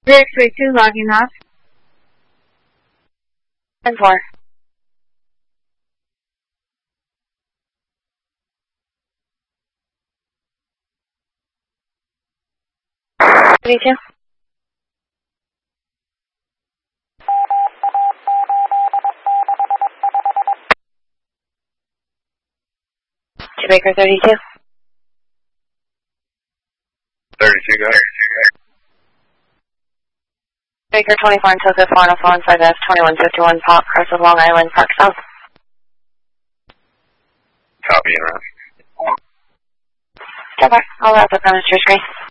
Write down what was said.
3X32 logging off. 10-4. Two. Baker 32. 32, go ahead. Baker 24 and Tokyo 405F 2151 Pop, Crest of Long Island, Park South. Copy and route. Step back. I'll wrap up on the screen.